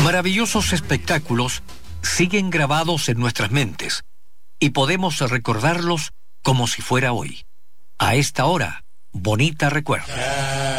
Maravillosos espectáculos siguen grabados en nuestras mentes y podemos recordarlos como si fuera hoy. A esta hora, bonita recuerdo.